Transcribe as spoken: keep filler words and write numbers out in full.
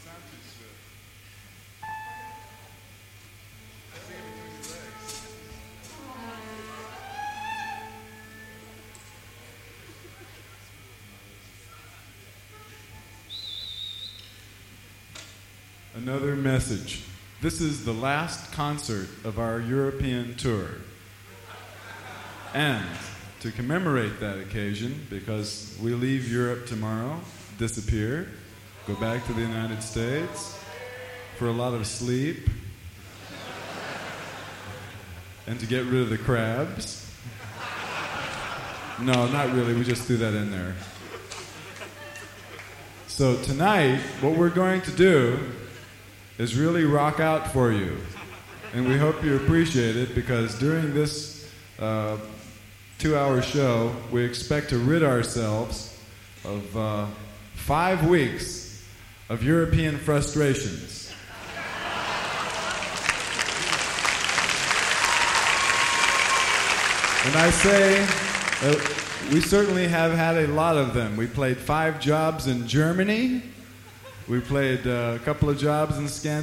Another message. This is the last concert of our European tour. And to commemorate that occasion, because we leave Europe tomorrow, disappear, go back to the United States for a lot of sleep, and to get rid of the crabs. No, not really. We just threw that in there. So tonight, what we're going to do is really rock out for you. And we hope you appreciate it, because during this uh, two-hour show, we expect to rid ourselves of uh, five weeks of European frustrations. And I say, uh, we certainly have had a lot of them. We played five jobs in Germany. We played uh, a couple of jobs in Scandinavia.